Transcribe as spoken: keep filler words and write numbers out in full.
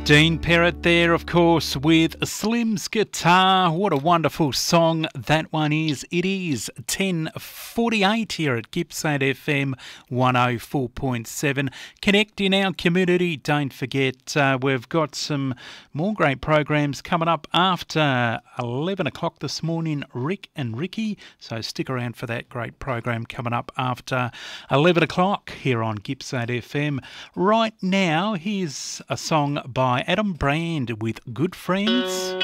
Dean Perrott there, of course, with Slim's Guitar. What a wonderful song that one is. It is ten forty-eight here at Gippsland F M one oh four point seven. Connect in our community. Don't forget, uh, we've got some more great programs coming up after eleven o'clock this morning, Rick and Ricky. So stick around for that great program coming up after eleven o'clock here on Gippsland F M. Right now, here's a song by Adam Brand with Good Friends.